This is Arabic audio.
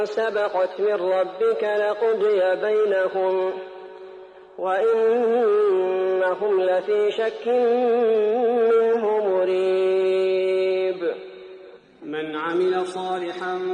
سبقت من ربك لقضي بينهم وإنهم لفي شك منه مريب. من عمل صالحا